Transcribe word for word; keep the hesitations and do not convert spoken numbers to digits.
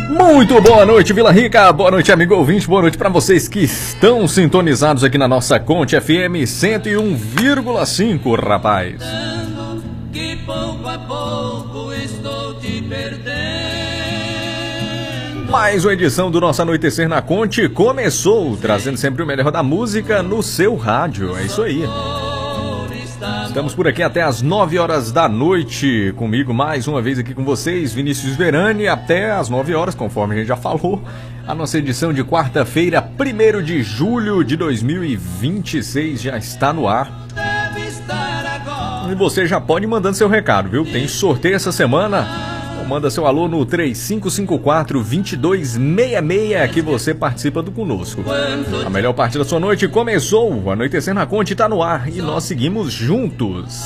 Muito boa noite, Vila Rica, boa noite, amigo ouvinte, boa noite para vocês que estão sintonizados aqui na nossa Conte F M cento e um vírgula cinco, rapaz. Que pouco a pouco estou te perdendo. Mais uma edição do nosso Anoitecer na Conte começou, trazendo sempre o melhor da música no seu rádio, é isso aí. Estamos por aqui até as nove horas da noite, comigo mais uma vez aqui com vocês, Vinícius Verani, até as nove horas, conforme a gente já falou, a nossa edição de quarta-feira, primeiro de julho de dois mil e vinte e seis, já está no ar. E você já pode ir mandando seu recado, viu? Tem sorteio essa semana. Manda seu alô no três cinco cinco quatro, dois dois seis seis que você participa do conosco. A melhor parte da sua noite começou, o Anoitecer na Conte está no ar e nós seguimos juntos.